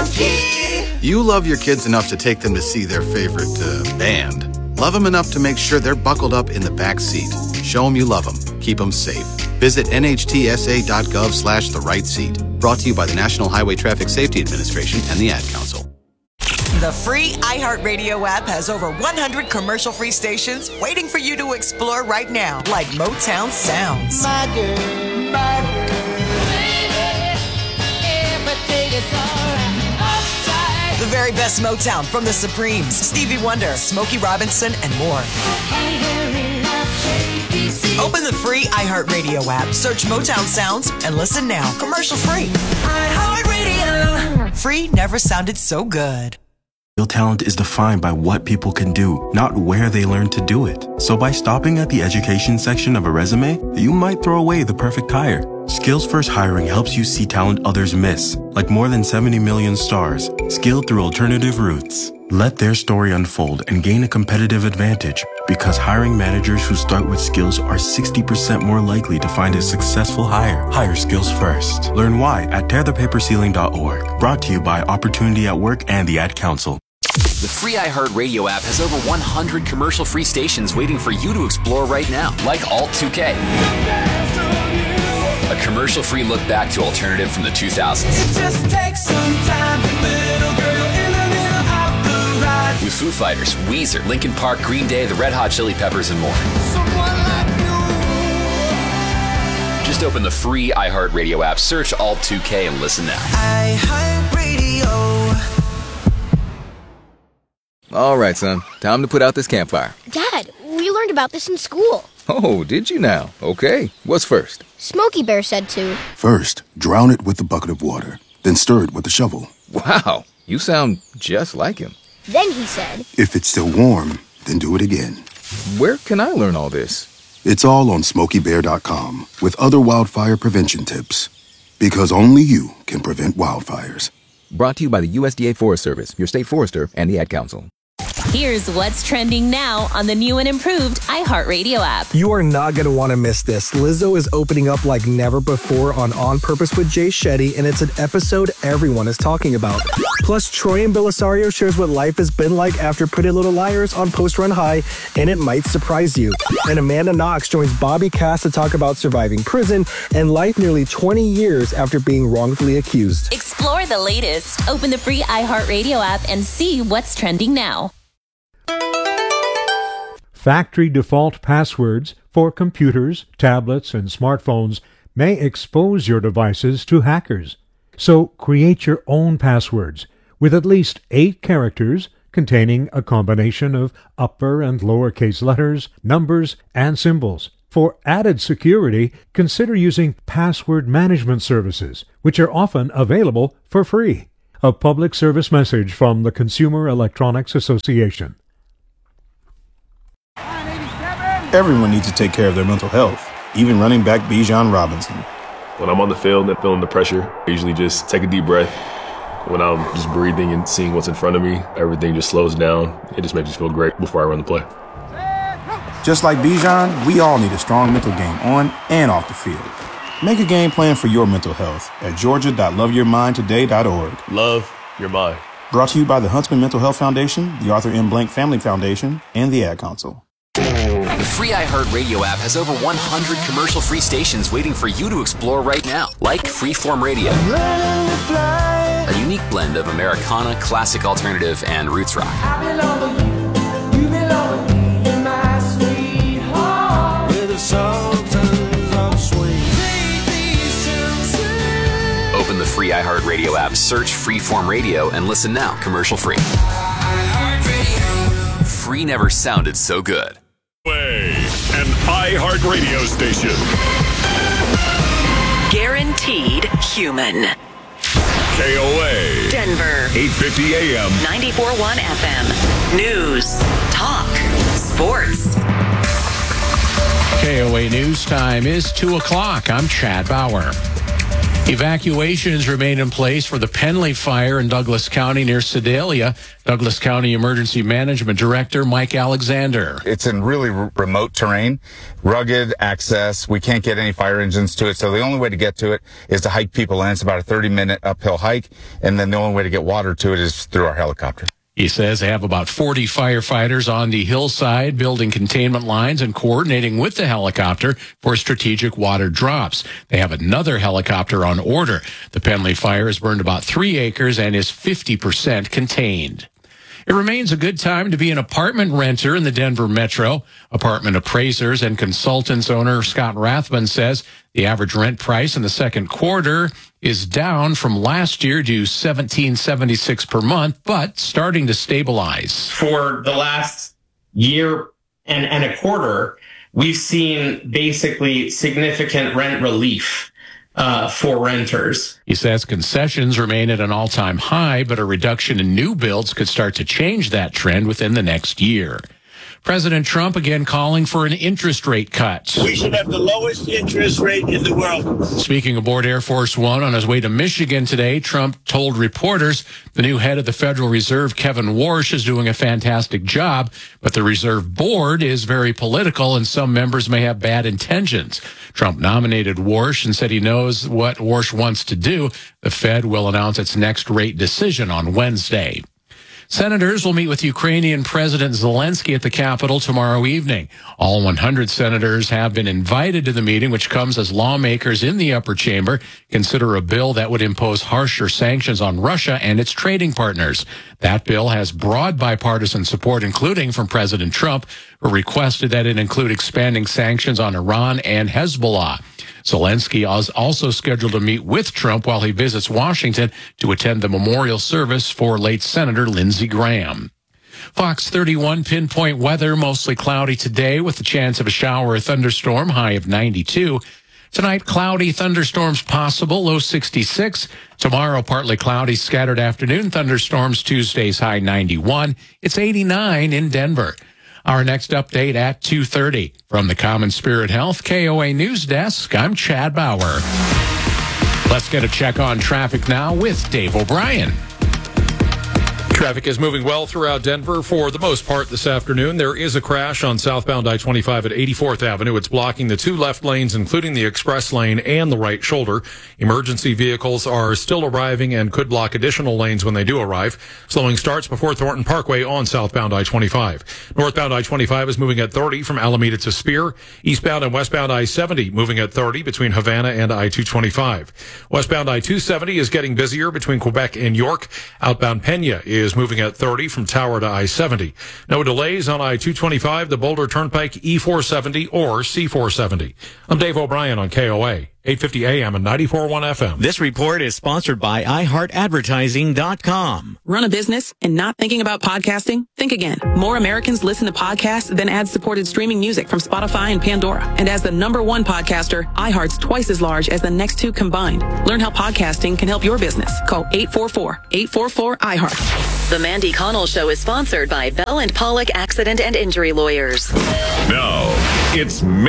monkey. You love your kids enough to take them to see their favorite band. Love them enough to make sure they're buckled up in the back seat. Show them you love them. Keep them safe. Visit nhtsa.gov/the right seat. Brought to you by the National Highway Traffic Safety Administration and the Ad Council. The free iHeartRadio app has over 100 commercial-free stations waiting for you to explore right now, like Motown Sounds. My girl, baby, everything is alright. Uptight. The very best Motown from the Supremes, Stevie Wonder, Smokey Robinson, and more. Open the free iHeartRadio app, search Motown Sounds, and listen now. Commercial-free. iHeartRadio. Free never sounded so good. Real talent is defined by what people can do, not where they learn to do it. So by stopping at the education section of a resume, you might throw away the perfect hire. Skills First Hiring helps you see talent others miss, like more than 70 million stars, skilled through alternative routes. Let their story unfold and gain a competitive advantage, because hiring managers who start with skills are 60% more likely to find a successful hire. Hire skills first. Learn why at tearthepaperceiling.org. Brought to you by Opportunity at Work and the Ad Council. The free iHeartRadio app has over 100 commercial-free stations waiting for you to explore right now, like Alt 2K. A commercial-free look back to alternative from the 2000s. It just takes some time to little girl in the middle of the ride. With Foo Fighters, Weezer, Linkin Park, Green Day, the Red Hot Chili Peppers, and more. Someone like you. Just open the free iHeartRadio app, search Alt 2K, and listen now. iHeartRadio. All right, son. Time to put out this campfire. Dad, we learned about this in school. Oh, did you now? Okay. What's first? Smokey Bear said to. First, drown it with a bucket of water. Then stir it with a shovel. Wow. You sound just like him. Then he said. If it's still warm, then do it again. Where can I learn all this? It's all on SmokeyBear.com with other wildfire prevention tips. Because only you can prevent wildfires. Brought to you by the USDA Forest Service, your state forester, and the Ad Council. Here's what's trending now on the new and improved iHeartRadio app. You are not going to want to miss this. Lizzo is opening up like never before on Purpose with Jay Shetty, and it's an episode everyone is talking about. Plus, Troy and Belisario shares what life has been like after Pretty Little Liars on Post Run High, and it might surprise you. And Amanda Knox joins Bobby Cass to talk about surviving prison and life nearly 20 years after being wrongfully accused. Explore the latest. Open the free iHeartRadio app and see what's trending now. Factory default passwords for computers, tablets, and smartphones may expose your devices to hackers. So create your own passwords with at least 8 characters containing a combination of upper and lowercase letters, numbers, and symbols. For added security, consider using password management services, which are often available for free. A public service message from the Consumer Electronics Association. Everyone needs to take care of their mental health, even running back Bijan Robinson. When I'm on the field and feeling the pressure, I usually just take a deep breath. When I'm just breathing and seeing what's in front of me, everything just slows down. It just makes me feel great before I run the play. Just like Bijan, we all need a strong mental game on and off the field. Make a game plan for your mental health at georgia.loveyourmindtoday.org. Love your mind. Brought to you by the Huntsman Mental Health Foundation, the Arthur M. Blank Family Foundation, and the Ad Council. The free iHeartRadio app has over 100 commercial-free stations waiting for you to explore right now, like Freeform Radio. A unique blend of Americana, classic alternative, and roots rock. Open the free iHeartRadio app, search Freeform Radio, and listen now, commercial-free. Free never sounded so good. An iHeartRadio station. Guaranteed human. KOA. Denver. 850 AM. 94.1 FM. News. Talk. Sports. KOA News Time is 2 o'clock. I'm Chad Bauer. Evacuations remain in place for the Penley fire in Douglas County near Sedalia. Douglas County Emergency Management Director Mike Alexander. It's in really remote terrain, rugged access. We can't get any fire engines to it, so the only way to get to it is to hike people in. It's about a 30-minute uphill hike, and then the only way to get water to it is through our helicopter. He says they have about 40 firefighters on the hillside building containment lines and coordinating with the helicopter for strategic water drops. They have another helicopter on order. The Penley fire has burned about 3 acres and is 50% contained. It remains a good time to be an apartment renter in the Denver metro. Apartment appraisers and consultants owner Scott Rathman says the average rent price in the second quarter is down from last year to $1,776 per month, but starting to stabilize. For the last year and a quarter, we've seen basically significant rent relief for renters. He says concessions remain at an all-time high, but a reduction in new builds could start to change that trend within the next year. President Trump again calling for an interest rate cut. We should have the lowest interest rate in the world. Speaking aboard Air Force One on his way to Michigan today, Trump told reporters the new head of the Federal Reserve, Kevin Warsh, is doing a fantastic job, but the Reserve Board is very political and some members may have bad intentions. Trump nominated Warsh and said he knows what Warsh wants to do. The Fed will announce its next rate decision on Wednesday. Senators will meet with Ukrainian President Zelensky at the Capitol tomorrow evening. All 100 senators have been invited to the meeting, which comes as lawmakers in the upper chamber consider a bill that would impose harsher sanctions on Russia and its trading partners. That bill has broad bipartisan support, including from President Trump, who requested that it include expanding sanctions on Iran and Hezbollah. Zelensky is also scheduled to meet with Trump while he visits Washington to attend the memorial service for late Senator Lindsey Graham. Fox 31 pinpoint weather, mostly cloudy today with the chance of a shower or thunderstorm, high of 92. Tonight, cloudy thunderstorms possible, low 66. Tomorrow, partly cloudy, scattered afternoon thunderstorms, Tuesday's high 91. It's 89 in Denver. Our next update at 2:30. From the Common Spirit Health KOA News Desk, I'm Chad Bauer. Let's get a check on traffic now with Dave O'Brien. Traffic is moving well throughout Denver for the most part this afternoon. There is a crash on southbound I-25 at 84th Avenue. It's blocking the 2 left lanes, including the express lane and the right shoulder. Emergency vehicles are still arriving and could block additional lanes when they do arrive. Slowing starts before Thornton Parkway on southbound I-25. Northbound I-25 is moving at 30 from Alameda to Spear. Eastbound and westbound I-70 moving at 30 between Havana and I-225. Westbound I-270 is getting busier between Quebec and York. Outbound Pena is moving at 30 from Tower to I-70. No delays on I-225, the Boulder Turnpike, E-470, or C-470. I'm Dave O'Brien on KOA, 850 AM and 94.1 FM. This report is sponsored by iHeartAdvertising.com. Run a business and not thinking about podcasting? Think again. More Americans listen to podcasts than ad-supported streaming music from Spotify and Pandora. And as the #1 podcaster, iHeart's twice as large as the next 2 combined. Learn how podcasting can help your business. Call 844-844-iHeart. The Mandy Connell Show is sponsored by Bell & Pollock Accident and Injury Lawyers. Now, it's